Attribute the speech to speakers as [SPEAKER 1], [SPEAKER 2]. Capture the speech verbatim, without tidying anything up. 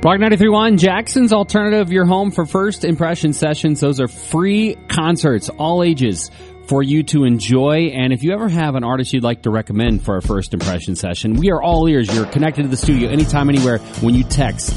[SPEAKER 1] Rock ninety-three point one, Jackson's Alternative, your home for first impression sessions. Those are free concerts, all ages, for you to enjoy. And if you ever have an artist you'd like to recommend for a first impression session, we are all ears. You're connected to the studio anytime, anywhere when you text